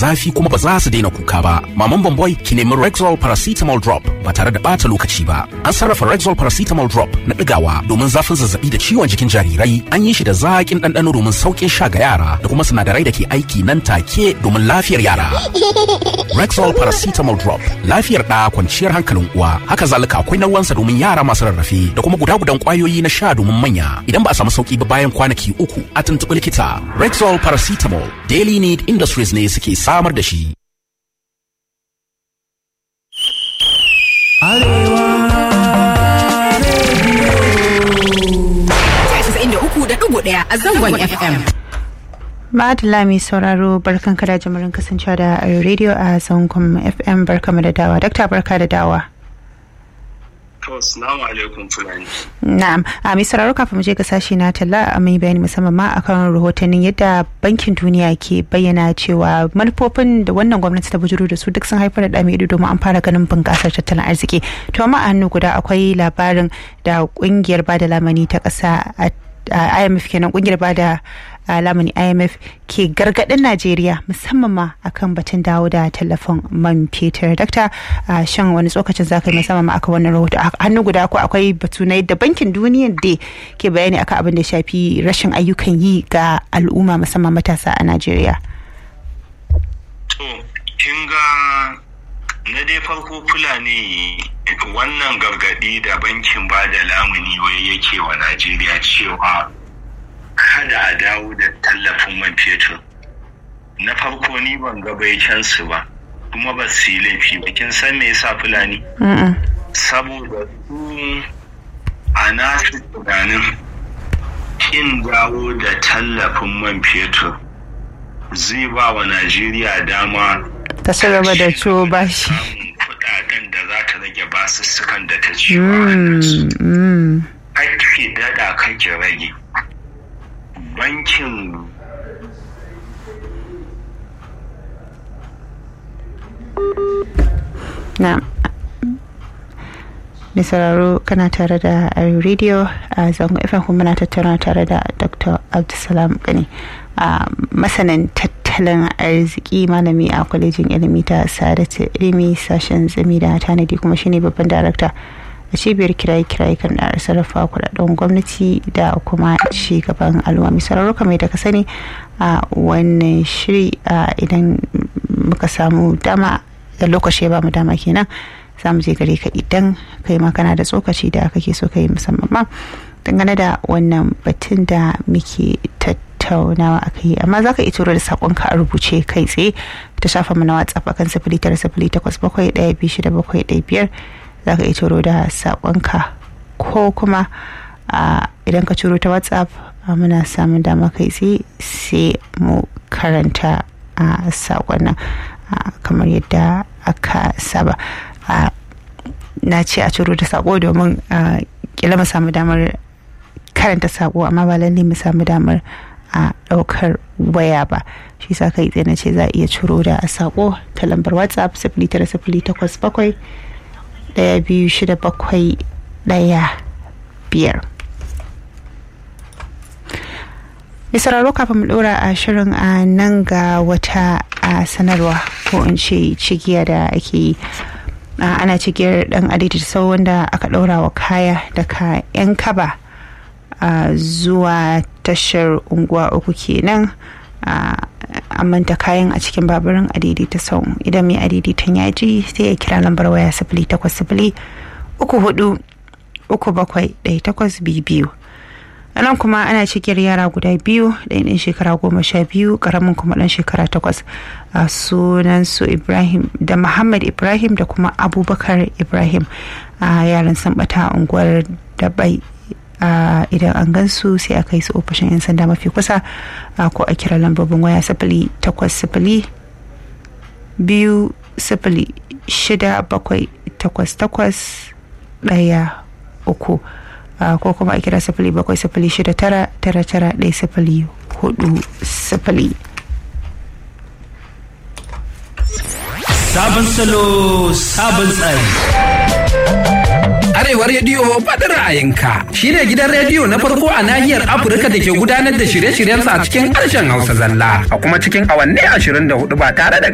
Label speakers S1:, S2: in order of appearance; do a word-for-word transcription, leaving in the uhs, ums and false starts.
S1: zafi kuma ba za su daina kuka ba. Maman Bomboy ki nemi Rexall Paracetamol Drop ba tare da bata lokaci ba. An sarrafa Rexall Paracetamol Drop na digawa domin zafin zazzabi da ciwon jikin jarirai. An yi shi da zaƙin ɗanɗano domin sauƙin sha ga yara da kuma sinadarai da ke aiki nan take domin lafiyar yara. Rexall Paracetamol Drop, lafiyar ɗa, kwanciyar hankalin uwa. Haka zalika akwai na ruwansa domin yara masu rarrafe da kuma guda-gudan ƙwayoyi na sha domin manya. Idan ba a samu sauki ba bayan kwanaki uku, a tuntuɓi likita. Rexall Paracetamol, Daily Need Industries ne suke samar da shi.
S2: Ɗaya a zangon F M.
S3: Ma'adala mai sauraro barkan kada jimirin kasancewa da radio a zangon F M, barkama da dawa. Dakta barka da dawa.
S4: Assalamu alaikum Fulani.
S3: Na'am, a mai sauraro kafin mu je ga sashi na talla a mai bayani musamman ma akan rahotannin yadda bankin duniya ke bayyana cewa manufofin da wannan gwamnati ta bujuro da su duk sun haifar da dami ido domin an fara ganin bunƙasar tattalin arziki. To amma a hannu guda akwai labarin da kungiyar bada lamani ta ƙasa a I M F kenan, kungiyar bada lamani I M F ke gargadin Najeriya musamman ma akan batun dawo da tallafin man fetur. Dakta, shan wani tsokacin zaka yi musamman ma akan wannan rahoto? Hannu guda ko akwai batu na yadda bankin duniya da ke bayani akan abin da shafi rashin ayyukan yi ga al'umma musamman matasa a Najeriya.
S4: To, kin ga na dai farko Fulani, wannan gargadi da bankin bada lamuni wai yake wa Najeriya cewa kada a dawo da tallafin man fetur. Na farko ni ban ga bai su ba, kuma ba su yi laifi ba. Kin san me yasa Fulani? Saboda su a nasu tunanin kin dawo da tallafin man fetur zai ba wa Najeriya dama
S3: ta ci gaba da ciwo bashi.
S4: Kudaden da za ta rage basussukan da ta ci wa ake daɗa kake rage. Bankin
S3: na mai sauraro kana tare da radio a zango F M, kuma na tattauna tare da Doctor Abdulsalam Gani, a masanin tattalin arziki, malami a kwalejin ilimi ta Sadatu Ilimi sashen zami da tanadi, kuma shine babban darakta a cibiyar kiraye-kiraye kan da sarrafa kudaden gwamnati da kuma ci gaban al'umma. Mai sauraro kamar da ka sani a wannan shiri, idan muka samu dama da lokaci ba mu dama kenan za mu je gare ka idan kai ma kana da tsokaci da kake so kai musamman ma dangane da wannan batun da muke tattaunawa a kai. Amma za ka iya turo da saƙonka a rubuce kai tsaye ta shafa mana WhatsApp akan sifili tara sifili takwas bakwai ɗaya biyu shida bakwai ɗaya biyar. Za ka iya turo da saƙonka, ko kuma idan ka turo ta WhatsApp muna samun dama kai tsaye sai mu karanta a saƙon nan kamar yadda aka saba. Na ce a turo da saƙo domin kila mu samu damar karanta saƙo, amma ba lalle mu samu damar a ɗaukar waya ba. Shi sa kai tsaye na ce za a iya turo da saƙo ta lambar WhatsApp sifili tara sifili takwas bakwai ɗaya biyu shida bakwai ɗaya biyar. Misararo kafin mu ɗora a shirin a nan ga wata sanarwa ko in ce cigiya da ake yi. Ana cigiyar ɗan adaidaita sau wanda aka ɗaura wa kaya daga 'yan kaba zuwa tashar unguwa uku kenan. An manta kayan a cikin baburin adaidaita sau. Idan mai adaidaitan ya ji sai ya kira lambar waya sifili takwas sifili uku hudu uku bakwai ɗaya takwas biyu biyu. Anan kuma ana cikin yara guda biyu, ɗayan ɗan shekara goma sha biyu, ƙaramin kuma ɗan shekara takwas. A sunan su Ibrahim da Muhammad Ibrahim da kuma Abubakar Ibrahim. A yaran sun bata unguwar Dabai. Idan an gansu sai a kai su ofishin 'yan sanda mafi kusa, ko a kira lambobin waya sifili takwas sifili biyu sifili shida bakwai takwas takwas ɗaya uku. Ko kuma a kira sifili bakwai sifili shida tara tara tara ɗaya sifili hudu sifili.
S5: Sabon salo, sabon tsari.
S1: Arewa Rediyo faɗin ra'ayinka shi ne gidan rediyo na farko a nahiyar Afirka da ke gudanar da shirye-shiryensa a cikin harshen Hausa zalla, a kuma cikin awanni ashirin da hudu ba tare da